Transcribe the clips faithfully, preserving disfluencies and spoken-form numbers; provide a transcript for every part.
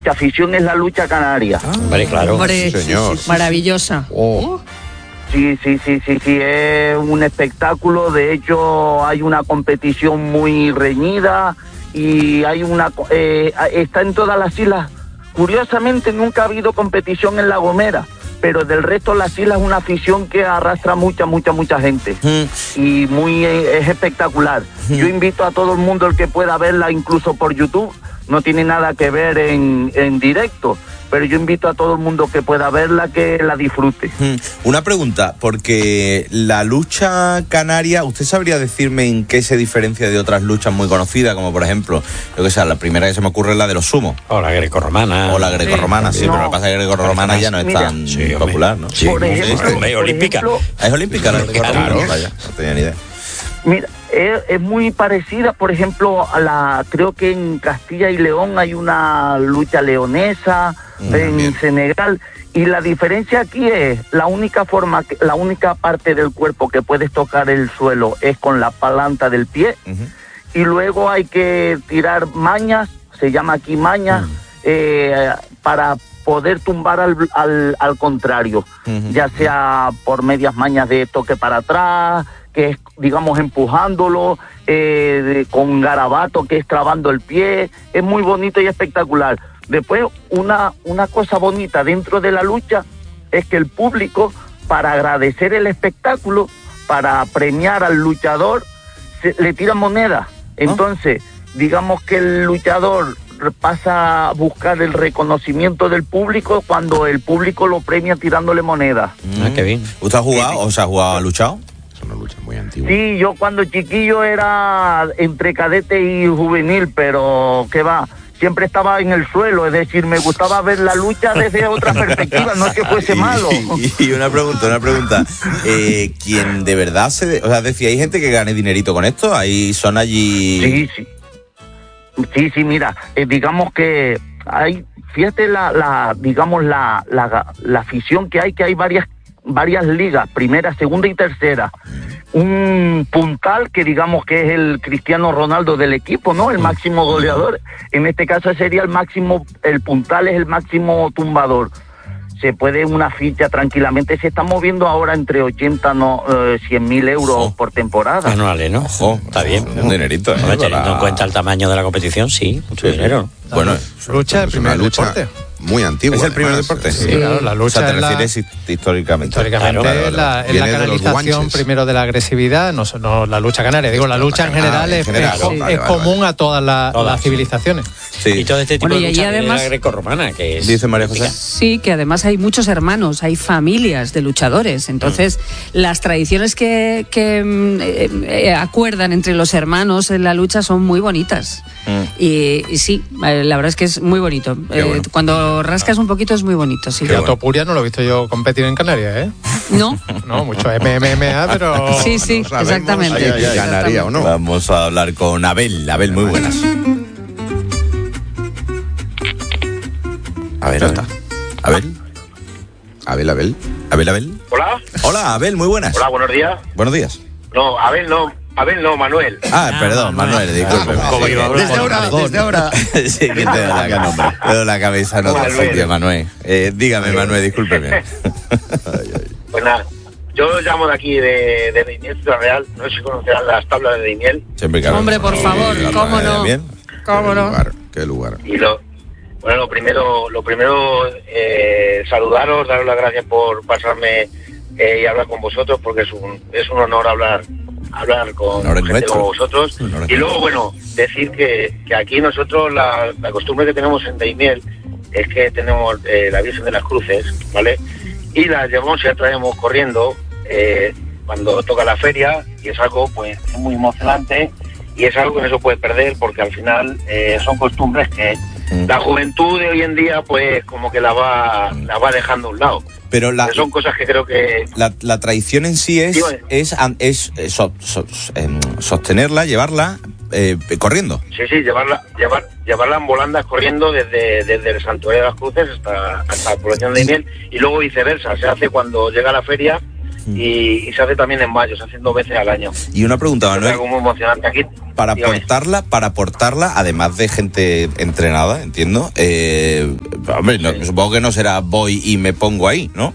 La afición es la lucha canaria. Ah, vale, claro. Hombre, señor. sí, sí, maravillosa. Oh. Sí, sí, sí, sí, sí, es un espectáculo. De hecho, hay una competición muy reñida y hay una eh, está en todas las islas. Curiosamente, nunca ha habido competición en La Gomera, pero del resto de las islas es una afición que arrastra mucha, mucha, mucha gente. Mm. Y muy eh, es espectacular. Mm. Yo invito a todo el mundo el que pueda verla, incluso por YouTube. No tiene nada que ver en, en directo, pero yo invito a todo el mundo que pueda verla, que la disfrute. Una pregunta, porque la lucha canaria, ¿usted sabría decirme en qué se diferencia de otras luchas muy conocidas, como por ejemplo, yo que sé, la primera que se me ocurre es la de los sumos? O la grecorromana. O la grecorromana, sí, sí, no, pero lo que pasa es que la grecorromana ya no es mira, tan sí, popular, ¿no? Sí, por ejemplo, es, es olímpica. Ejemplo, ¿Es olímpica la grecorromana? Claro. Vaya, no tenía ni idea. Mira, es, es muy parecida, por ejemplo, a la, creo que en Castilla y León hay una lucha leonesa, mm, en bien. Senegal, y la diferencia aquí es, la única forma, que, la única parte del cuerpo que puedes tocar el suelo es con la planta del pie, uh-huh. y luego hay que tirar mañas, se llama aquí mañas, uh-huh. eh, para poder tumbar al, al, al contrario, uh-huh. ya sea por medias mañas de toque para atrás, que es, digamos, empujándolo, eh, de, con garabato, que es trabando el pie. Es muy bonito y espectacular. Después, una, una cosa bonita dentro de la lucha es que el público, para agradecer el espectáculo, para premiar al luchador, se, le tira moneda. Entonces, ¿oh? digamos que el luchador pasa a buscar el reconocimiento del público cuando el público lo premia tirándole moneda. Mm. Ah, qué bien. ¿Usted ha jugado o se ha jugado, ha luchado? Es una lucha muy antigua. Sí, yo cuando chiquillo era entre cadete y juvenil, pero ¿qué va? Siempre estaba en el suelo, es decir, me gustaba ver la lucha desde otra perspectiva, no es que fuese malo. Y, y una pregunta, una pregunta, eh, ¿quién de verdad se, o sea, decía, hay gente que gane dinerito con esto? Ahí son allí... Sí, sí, sí, sí, mira, eh, digamos que hay, fíjate la, la digamos la, la, la afición que hay, que hay varias, varias ligas, primera, segunda y tercera. Un puntal que digamos que es el Cristiano Ronaldo del equipo, ¿no? El máximo goleador. En este caso sería el máximo, el puntal es el máximo tumbador. Se puede una ficha tranquilamente, se está moviendo ahora entre ochenta, no, eh, cien mil euros oh. por temporada. Anuales, ¿no? Ojo, está bien. Un dinerito, ¿eh? Bueno, teniendo para... en cuenta el tamaño de la competición, sí, mucho sí, dinero. Sí. Bueno, lucha, el primer lucha deporte. Muy antigua. ¿Es el primer además, deporte? Sí, sí, claro, la lucha. O sea, te es refieres la... históricamente. Históricamente claro, es la, es la canalización primero de la agresividad, no, no la lucha canaria. Digo, la lucha en general, ah, en general es, sí. es vale, común vale. a todas la, todas las civilizaciones. Sí. Y todo este tipo bueno, de lucha además, de la grecorromana, que es... Dice María José. Sí, que además hay muchos hermanos, hay familias de luchadores. Entonces, mm. las tradiciones que, que eh, eh, acuerdan entre los hermanos en la lucha son muy bonitas. Mm. Y, y sí, la verdad es que es muy bonito. Eh, bueno. Cuando rascas un poquito es muy bonito, sí. Que a Topuria no lo he visto yo competir en Canarias, ¿eh? No. No, mucho M M A, pero... Sí, sí, no exactamente. Ay, ay, ay, ganaría o no. Vamos a hablar con Abel. Abel, muy buenas. A ver, está. Abel. Abel, Abel. Abel, Abel. Hola. Hola, Abel, muy buenas. Hola, buenos días. Buenos días. No, Abel no. Abel no, Manuel. Ah, perdón, Manuel, disculpe. Desde ahora, desde ahora. Sí, que te da la, nombre. Te doy la cabeza en otro sitio, Manuel. Eh, dígame, Manuel, discúlpeme. Pues nada, yo llamo de aquí, de, de Daimiel, Ciudad Real. No sé si conocerán las tablas de Daimiel. Siempre que Hombre, por favor, ¿cómo no? ¿Cómo no? Qué lugar. Y lo, bueno, lo primero, lo primero eh, saludaros, daros las gracias por pasarme eh, y hablar con vosotros, porque es un, es un honor hablar hablar con gente como vosotros. Y luego, bueno, decir que, que aquí nosotros la, la costumbre que tenemos en Daimiel es que tenemos eh, la Virgen de las Cruces, ¿vale? Y la llevamos y la traemos corriendo eh, cuando toca la feria, y es algo pues muy emocionante y es algo que no se puede perder, porque al final eh, son costumbres que mm. la juventud de hoy en día pues como que la va, la va dejando a un lado. Pero la, son cosas que creo que... La, la tradición en sí es, es, es, es so, so, eh, sostenerla, llevarla eh, corriendo. Sí, sí, llevarla llevar, llevarla en volandas corriendo desde, desde el Santuario de las Cruces hasta, hasta la población de Daimiel, y luego viceversa. Se hace cuando llega la feria, y, y se hace también en mayo, se hace dos veces al año. Y una pregunta, Manuel. Es algo muy emocionante aquí. Para dígame. portarla, para portarla, además de gente entrenada, entiendo, eh, hombre, no, Sí. supongo que no será voy y me pongo ahí, ¿no?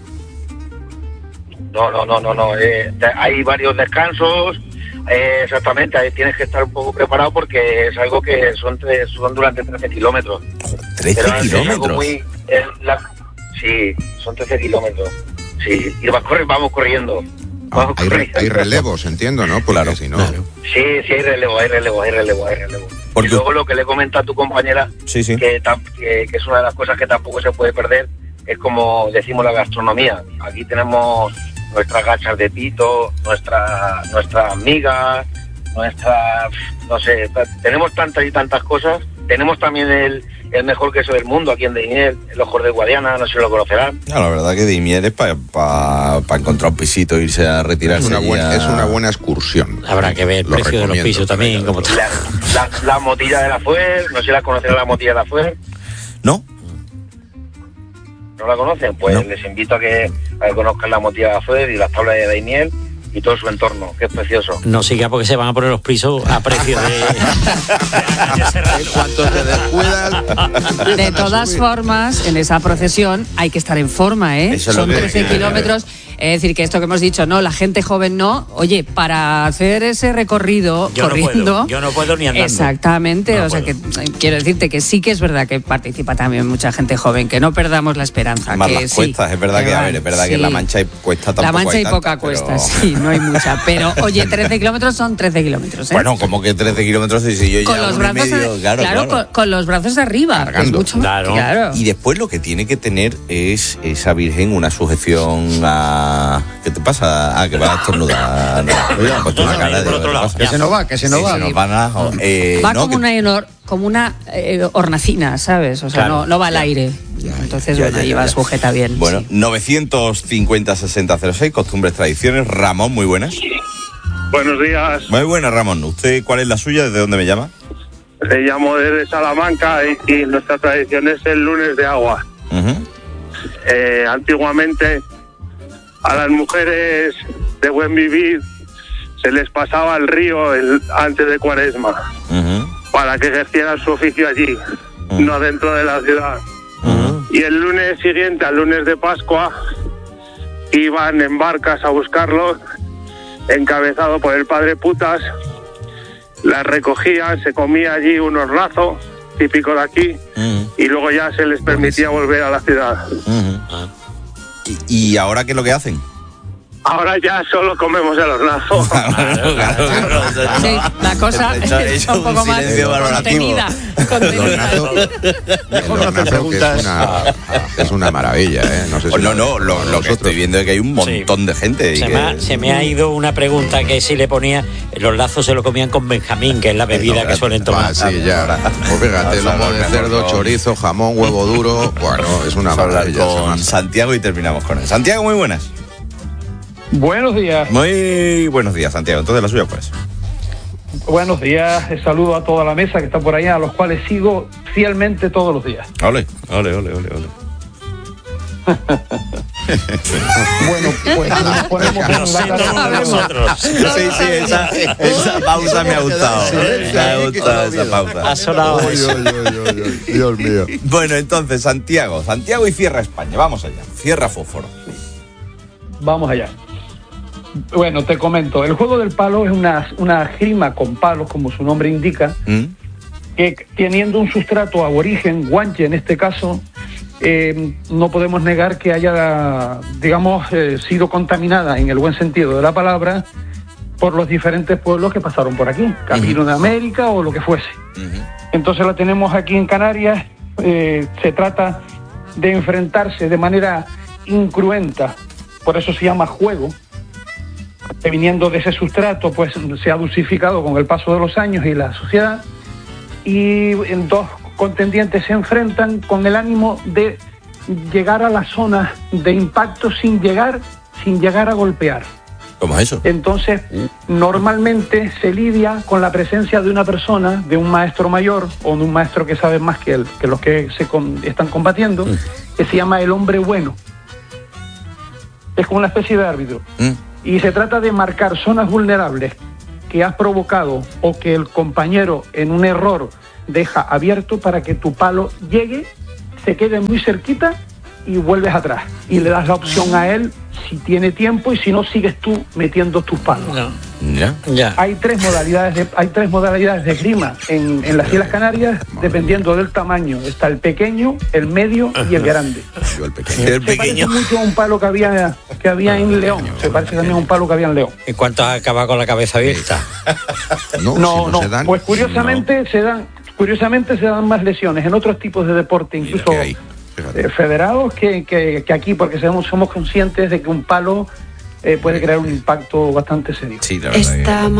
No, no, no, no, no. Eh, te- hay varios descansos. Eh, exactamente, ahí tienes que estar un poco preparado porque es algo que son, tres, son durante trece kilómetros. trece Pero es algo kilómetros. muy, es la- sí, son trece kilómetros. Sí, y vas corre, vamos corriendo. Ah, Vamos hay, re- corriendo. hay relevos, entiendo, ¿no? Porque Claro, si no... claro. Sí, sí, hay relevo, hay relevo, hay relevo, hay relevo. Porque- Y luego lo que le comenta a tu compañera, Sí, sí. que, tam- que, que es una de las cosas que tampoco se puede perder, es como decimos la gastronomía. Aquí tenemos nuestras gachas de pito, nuestra, nuestras migas, nuestras, no sé, ta- tenemos tantas y tantas cosas. Tenemos también el, el mejor queso del mundo aquí en Deiniel, el Ojos de Guadiana, no sé si lo conocerán. No, la verdad que Deimier es para pa, pa encontrar un pisito, irse a Es retirarse. una, y buena, a- es una buena excursión. Habrá que ver el Lo precio de los recomiendo. pisos también. Como tal. La, la, la motilla de la Fuer, no sé si la conocerán, la motilla de la Fuer. ¿No? ¿No la conocen? Pues No. les invito a que, a que conozcan la motilla de la Fuer y las tablas de Daimiel y todo su entorno, que es precioso. No siga porque se van a poner los pisos a precio de... En cuanto te descuidas... De todas formas, en esa procesión hay que estar en forma, ¿eh? Eso es lo Son que trece decía. kilómetros. Es decir, que esto que hemos dicho, no, la gente joven no. Oye, para hacer ese recorrido Yo no corriendo. puedo, yo no puedo ni andando. Exactamente, No o sea puedo. que eh, quiero decirte que sí que es verdad que participa también mucha gente joven, que no perdamos la esperanza. Más que las sí, cuestas, es verdad que, a van, ver, es verdad que sí. en La Mancha hay cuesta tampoco La Mancha hay hay tanta, poca pero- cuesta, sí, no hay mucha. Pero, oye, trece kilómetros son trece kilómetros, ¿eh? Bueno, como que trece kilómetros y si yo con ya los uno y brazos, medio, a- claro, claro. Con, con los brazos arriba, que es Cargando. mucho más- Claro. claro. Y después lo que tiene que tener es esa virgen una sujeción a... ¿Qué te pasa? Ah, que va a estornudar. No, has puesto una cara de... por otro ¿qué lado. pasa? Que se nos va, que se nos Sí, va. se nos van a... eh, Va no, como, que- una, honor- como una eh, hornacina, ¿sabes? O sea, Claro. no, no va al aire. Entonces, ya, bueno, ya, ahí ya, va ya. sujeta bien. Bueno, sí. novecientos cincuenta sesenta cero seis, costumbres, tradiciones. Ramón, muy buenas. Buenos días, Muy buenas, Ramón. ¿Usted cuál es la suya? ¿Desde dónde me llama? le llamo desde Salamanca y, y nuestra tradición es el lunes de agua. Ujú. Eh, antiguamente a las mujeres de buen vivir se les pasaba al río el, antes de Cuaresma Ujú. para que ejercieran su oficio allí, Mm. no dentro de la ciudad. Ujú. Y el lunes siguiente, al lunes de Pascua, iban en barcas a buscarlos, encabezado por el padre Putas, las recogían, se comía allí un hornazo, típico de aquí, Ujú. y luego ya se les permitía volver a la ciudad. Ujú. ¿Y, y ahora qué es lo que hacen? Ahora ya solo comemos el hornazo. Claro, claro. Sí, la cosa Hecho- es hecho un poco un más silencio valorativo. contenida. contenida. El hornazo, que es una, es una maravilla, ¿eh? No sé si Pues no, no, lo- lo, lo que nosotros- estoy viendo es que hay un montón de gente. y Se que- me, ha, se me ha ido una pregunta que si le ponía, los lazos se lo comían con Benjamín, que es la bebida que suelen tomar. Ah, sí, ya. Pues fíjate, Vamos a lomo hablar de mejor cerdo, con- chorizo, jamón, huevo duro. Bueno, es una Vamos a hablar maravilla. esa con masa. Santiago y terminamos con él. Santiago, muy buenas. Buenos días, Muy buenos días, Santiago. Entonces la suya, pues. buenos días. Saludo a toda la mesa que está por allá, a los cuales sigo fielmente todos los días. Ole, ole, ole, ole, ole. Bueno, pues nos ponemos en la Nosotros, cara. nosotros. Sí, sí, esa, esa pausa me ha gustado. Me ha gustado esa pausa. Ha sonado Uy, eso. uy, uy, uy, uy. Dios mío. Bueno, entonces, Santiago. Santiago y cierra España. Vamos allá. Cierra Fósforo. Vamos allá. Bueno, te comento, el juego del palo es una, una esgrima con palos, como su nombre indica, ¿Mm? que teniendo un sustrato aborigen, guanche en este caso, eh, no podemos negar que haya, digamos, eh, sido contaminada en el buen sentido de la palabra por los diferentes pueblos que pasaron por aquí, Camino de América o lo que fuese. Ujú. Entonces la tenemos aquí en Canarias, eh, se trata de enfrentarse de manera incruenta, por eso se llama juego, que viniendo de ese sustrato pues se ha dulcificado con el paso de los años y la sociedad, y en dos contendientes se enfrentan con el ánimo de llegar a la zona de impacto sin llegar, sin llegar a golpear. ¿Cómo es eso? Entonces, normalmente se lidia con la presencia de una persona, de un maestro mayor o de un maestro que sabe más que, el, que los que se con, están combatiendo, que se llama el hombre bueno. es como una especie de árbitro. Mm. Y se trata de marcar zonas vulnerables que has provocado o que el compañero en un error deja abierto para que tu palo llegue, se quede muy cerquita y vuelves atrás. Y le das la opción a él si tiene tiempo y si no, sigues tú metiendo tus palos. No. Ya, ya. Hay tres modalidades de, hay tres modalidades de esgrima en, en las Islas Canarias, dependiendo del tamaño. Está el pequeño, el medio y el grande. Yo el pequeño. El se pequeño. parece mucho a un palo que había, que había en León. Se parece también a un palo que había en León. ¿Y cuántos acaba con la cabeza abierta? No, no, si no, no. Se dan, pues curiosamente no. se dan, curiosamente se dan más lesiones en otros tipos de deporte, incluso eh, federados, que, que, que aquí, porque somos, somos conscientes de que un palo eh, puede crear un impacto bastante serio. Sí, la verdad.